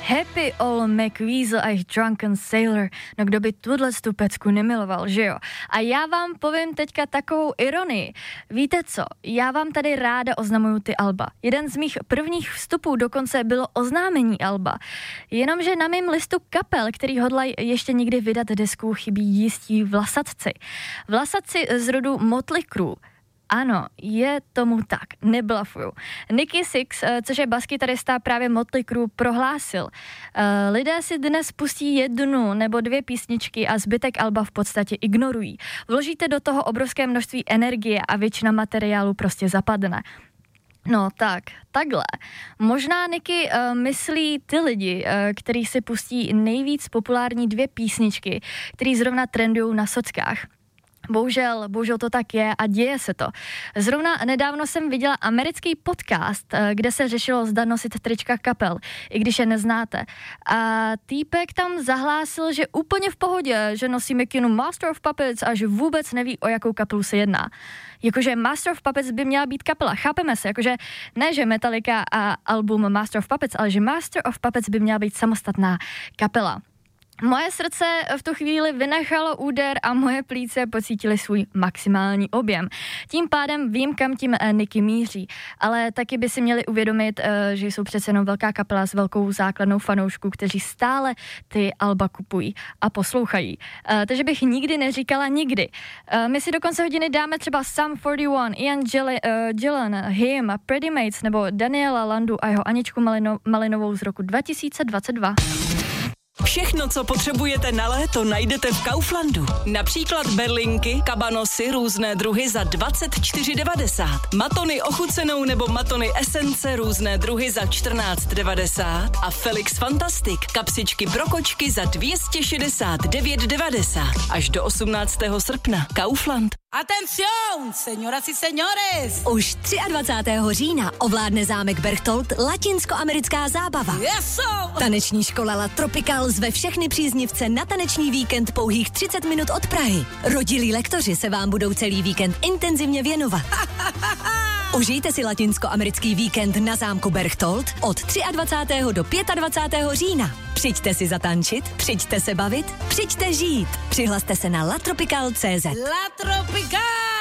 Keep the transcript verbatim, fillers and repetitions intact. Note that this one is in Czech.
Happy Old McWeasel a Drunken Sailor. No kdo by tuhle tu pecku nemiloval, že jo? A já vám povím teďka takovou ironii. Víte co, já vám tady ráda oznamuju ty alba. Jeden z mých prvních vstupů dokonce bylo oznámení alba. Jenomže na mém listu kapel, který hodlají ještě někdy vydat desku, chybí jistí vlasatci. Vlasatci z rodu Motley Crue. Ano, je tomu tak, neblafuju. Nicky Six, což je baskytarista právě Motley Crue, prohlásil: lidé si dnes pustí jednu nebo dvě písničky a zbytek alba v podstatě ignorují. Vložíte do toho obrovské množství energie a většina materiálu prostě zapadne. No tak, takhle. Možná Nicky uh, myslí ty lidi, uh, kteří si pustí nejvíc populární dvě písničky, které zrovna trendujou na sockách. Bohužel, bohužel to tak je a děje se to. Zrovna nedávno jsem viděla americký podcast, kde se řešilo, zda nosit trička kapel, i když je neznáte. A týpek tam zahlásil, že úplně v pohodě, že nosí mikinu Master of Puppets a že vůbec neví, o jakou kapelu se jedná. Jakože Master of Puppets by měla být kapela, chápeme se, jakože ne, že Metallica a album Master of Puppets, ale že Master of Puppets by měla být samostatná kapela. Moje srdce v tu chvíli vynechalo úder a moje plíce pocítily svůj maximální objem. Tím pádem vím, kam tím Nicky míří, ale taky by si měli uvědomit, že jsou přece jenom velká kapela s velkou základnou fanoušků, kteří stále ty alba kupují a poslouchají. Takže bych nikdy neříkala nikdy. My si do konce hodiny dáme třeba Sum čtyřicet jedna, Ian Gillan, Him, Pretty Mates nebo Daniela Landu a jeho Aničku Malino, Malinovou z roku dva tisíce dvacet dva. Všechno, co potřebujete na léto, najdete v Kauflandu. Například berlinky, kabanosy, různé druhy za dvacet čtyři devadesát. Matony ochucenou nebo matony esence, různé druhy za čtrnáct devadesát. A Felix Fantastic, kapsičky pro kočky za dvě stě šedesát devět devadesát. Až do osmnáctého srpna. Kaufland. Atención, señoras y señores! Už dvacátého třetího října ovládne zámek Berchtold latinskoamerická zábava. Yes, Taneční škola La Tropical zve všechny příznivce na taneční víkend pouhých třicet minut od Prahy. Rodilí lektoři se vám budou celý víkend intenzivně věnovat. Užijte si latinskoamerický víkend na zámku Berchtold od dvacátého třetího do dvacátého pátého října. Přijďte si zatančit, přijďte se bavit, přijďte žít. Přihlaste se na latropical tečka cé zet. La Tropical!